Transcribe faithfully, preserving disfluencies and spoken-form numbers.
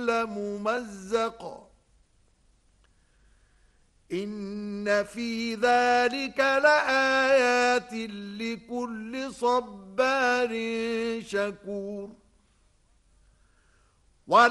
كل ممزق إن في ذلك لآيات لكل صبار شكور